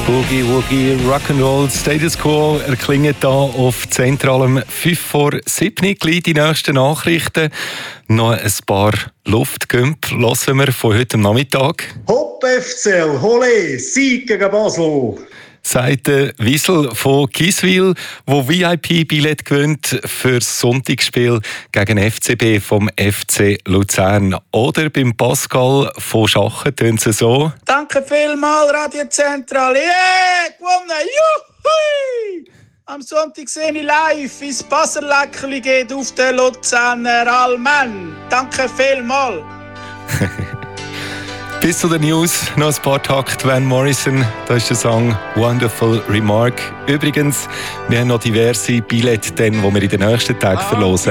Boogie Woogie Rock'n'Roll Status Quo erklingen hier auf zentralem 5 vor 7. Gleich die nächsten Nachrichten. Noch ein paar Luftgümpfe hören wir von heute Nachmittag. Hopp FCL, Hole, Sieg gegen Basel. Sagt der Wiesel von Giswil, der VIP-Billett gewinnt für das Sonntagsspiel gegen FCB vom FC Luzern. Oder beim Pascal von Schachen tun sie so. Danke vielmals, Radiozentrale. Yeah, gewonnen! Juhui! Am Sonntag sehe ich live, wie es Baserläckerli geht auf den Luzerner Allmann. Danke vielmals. Bis zu den News noch ein paar Takte Van Morrison. Das ist der Song Wonderful Remark. Übrigens, wir haben noch diverse Billette, die wir in den nächsten Tagen verlosen.